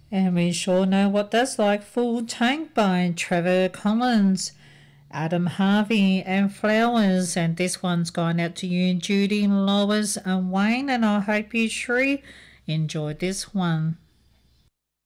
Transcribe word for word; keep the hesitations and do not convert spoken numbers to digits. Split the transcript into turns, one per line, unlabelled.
And we sure know what that's like. Full Tank by Trevor Collins, Adam Harvey and Flowers. And this one's going out to you, Judy, Lois and Wayne. And I hope you sure enjoyed this one.